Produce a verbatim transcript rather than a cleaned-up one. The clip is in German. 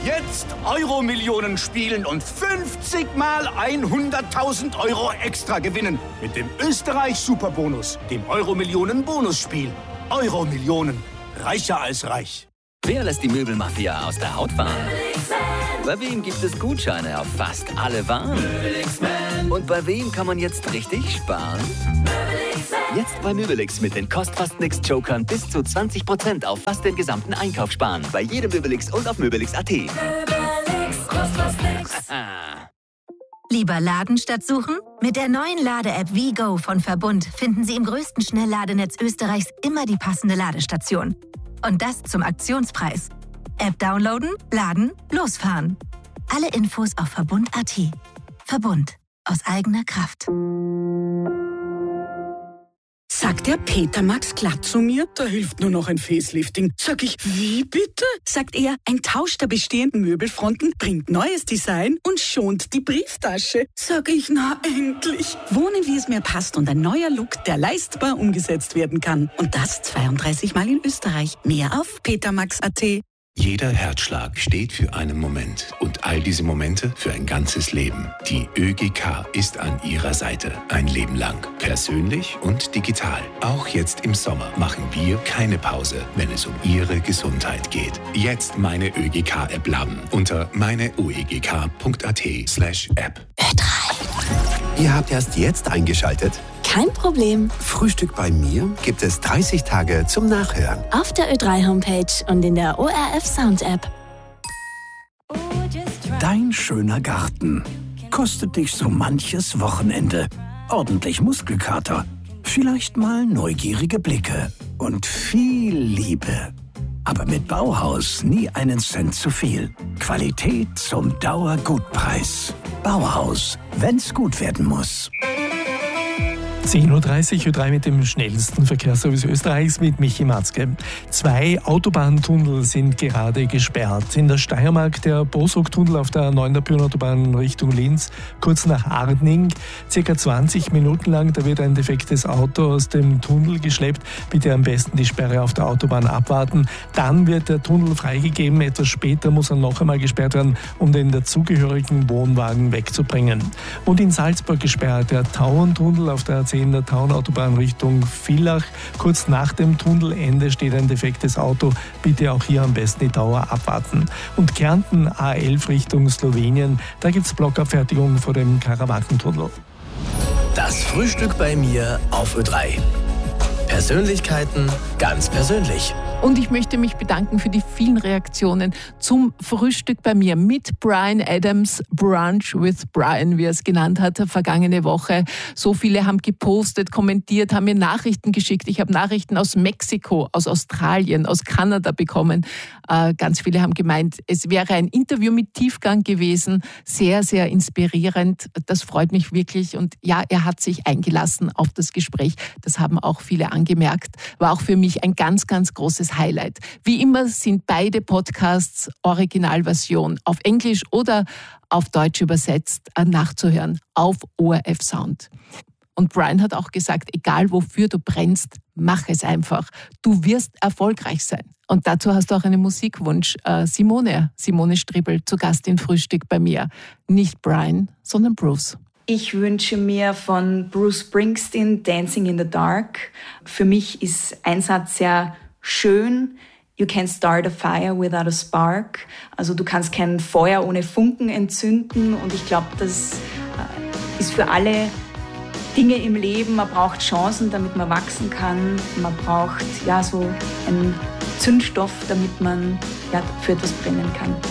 Jetzt Euro-Millionen spielen und fünfzig mal hunderttausend Euro extra gewinnen. Mit dem Österreich-Superbonus, dem Euro-Millionen-Bonusspiel. Euro-Millionen. Reicher als reich. Wer lässt die Möbelmafia aus der Haut fahren? Bei wem gibt es Gutscheine auf fast alle Waren? Und bei wem kann man jetzt richtig sparen? Jetzt bei Möbelix mit den Kost-Fast-Nix-Jokern bis zu zwanzig Prozent auf fast den gesamten Einkauf sparen. Bei jedem Möbelix und auf möbelix punkt at. Möbelix, Kost, fast nix. Lieber laden statt suchen? Mit der neuen Lade-App WeGo von Verbund finden Sie im größten Schnellladenetz Österreichs immer die passende Ladestation. Und das zum Aktionspreis. App downloaden, laden, losfahren. Alle Infos auf verbund punkt at. Verbund. Aus eigener Kraft. Sagt der Peter Max glatt zu mir, da hilft nur noch ein Facelifting. Sag ich, wie bitte? Sagt er, ein Tausch der bestehenden Möbelfronten bringt neues Design und schont die Brieftasche. Sag ich, na endlich. Wohnen, wie es mir passt und ein neuer Look, der leistbar umgesetzt werden kann. Und das zweiunddreißig Mal in Österreich. Mehr auf petermax punkt at. Jeder Herzschlag steht für einen Moment und all diese Momente für ein ganzes Leben. Die ÖGK ist an Ihrer Seite. Ein Leben lang. Persönlich und digital. Auch jetzt im Sommer machen wir keine Pause, wenn es um Ihre Gesundheit geht. Jetzt meine ÖGK-App laden unter meineuegk.at slash app. Ö drei. Ihr habt erst jetzt eingeschaltet? Kein Problem. Frühstück bei mir gibt es dreißig Tage zum Nachhören. Auf der Ö drei Homepage und in der O R F Sound App. Dein schöner Garten kostet dich so manches Wochenende. Ordentlich Muskelkater, vielleicht mal neugierige Blicke und viel Liebe. Aber mit Bauhaus nie einen Cent zu viel. Qualität zum Dauergutpreis. Bauhaus, wenn's gut werden muss. zehn Uhr dreißig, Ö drei mit dem schnellsten Verkehrsservice Österreichs mit Michi Matzke. Zwei Autobahntunnel sind gerade gesperrt. In der Steiermark der Bosog-Tunnel auf der neuen Autobahn Richtung Linz, kurz nach Ardning, circa zwanzig Minuten lang. Da wird ein defektes Auto aus dem Tunnel geschleppt. Bitte am besten die Sperre auf der Autobahn abwarten. Dann wird der Tunnel freigegeben. Etwas später muss er noch einmal gesperrt werden, um den dazugehörigen Wohnwagen wegzubringen. Und in Salzburg gesperrt der Tauerntunnel auf der in der Tauernautobahn Richtung Villach. Kurz nach dem Tunnelende steht ein defektes Auto. Bitte auch hier am besten die Dauer abwarten. Und Kärnten A elf Richtung Slowenien, da gibt es Blockabfertigung vor dem Karawankentunnel. Das Frühstück bei mir auf Ö drei. Persönlichkeiten ganz persönlich. Und ich möchte mich bedanken für die vielen Reaktionen zum Frühstück bei mir mit Bryan Adams, Brunch with Bryan, wie er es genannt hat, vergangene Woche. So viele haben gepostet, kommentiert, haben mir Nachrichten geschickt. Ich habe Nachrichten aus Mexiko, aus Australien, aus Kanada bekommen. Äh, ganz viele haben gemeint, es wäre ein Interview mit Tiefgang gewesen. Sehr, sehr inspirierend. Das freut mich wirklich. Und ja, er hat sich eingelassen auf das Gespräch. Das haben auch viele angemerkt. War auch für mich ein ganz, ganz großes Highlight. Wie immer sind beide Podcasts Originalversion auf Englisch oder auf Deutsch übersetzt nachzuhören auf O R F Sound. Und Bryan hat auch gesagt, egal wofür du brennst, mach es einfach. Du wirst erfolgreich sein. Und dazu hast du auch einen Musikwunsch. Simone, Simone Striebel, zu Gast in Frühstück bei mir. Nicht Bryan, sondern Bruce. Ich wünsche mir von Bruce Springsteen Dancing in the Dark. Für mich ist ein Satz sehr schön. You can start a fire without a spark. Also du kannst kein Feuer ohne Funken entzünden. Und ich glaube, das ist für alle Dinge im Leben. Man braucht Chancen, damit man wachsen kann. Man braucht ja so einen Zündstoff, damit man ja, für etwas brennen kann.